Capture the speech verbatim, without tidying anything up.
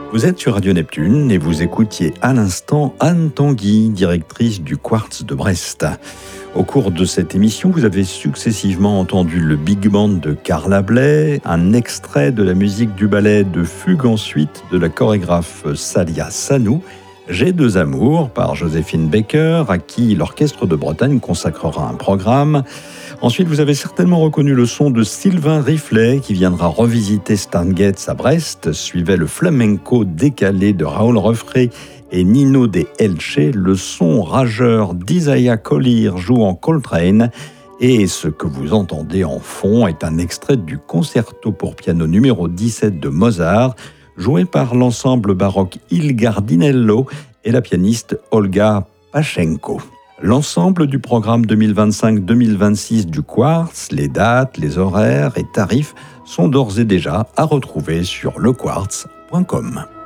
Vous êtes sur Radio Neptune et vous écoutiez à l'instant Anne Tanguy, directrice du Quartz de Brest. Au cours de cette émission, vous avez successivement entendu le Big Band de Carla Bley, un extrait de la musique du ballet de Fugue ensuite de la chorégraphe Salia Sanou, J'ai deux amours par Joséphine Baker, à qui l'Orchestre de Bretagne consacrera un programme. Ensuite, vous avez certainement reconnu le son de Sylvain Riflet, qui viendra revisiter Stargate à Brest. Suivait le flamenco décalé de Raoul Refré et Nino de Elche. Le son rageur d'Isaiah Collier joue en Coltrane. Et ce que vous entendez en fond est un extrait du concerto pour piano numéro dix-sept de Mozart, joué par l'ensemble baroque Il Gardinello et la pianiste Olga Pachenko. L'ensemble du programme deux mille vingt-cinq deux mille vingt-six du Quartz, les dates, les horaires et tarifs sont d'ores et déjà à retrouver sur le quartz point com.